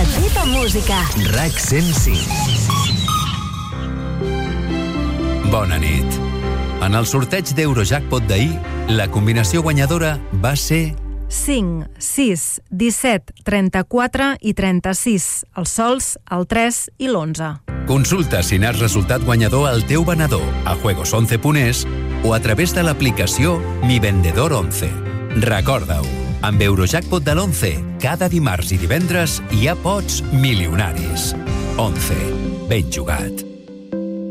La teva música. RAC 105. Bona nit. En el sorteig d'Eurojackpot d'ahir, la combinació guanyadora va ser 5, 6, 17, 34 i 36. Els sols, el 3 i l'11. Consulta si n'has resultat guanyador al teu venedor a juegos11.es o a través de l'aplicació Mi Vendedor 11. Recorda-ho, amb Eurojackpot de l'11, cada dimarts i divendres hi ha pots milionaris. 11. Ben jugat.